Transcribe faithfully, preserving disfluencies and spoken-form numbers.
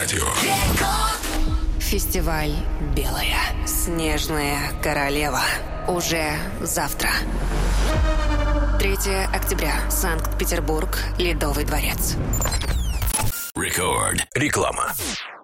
радио. Фестиваль «Белая снежная королева» уже завтра. третьего октября. Санкт-Петербург. Ледовый дворец. Рекорд. Реклама.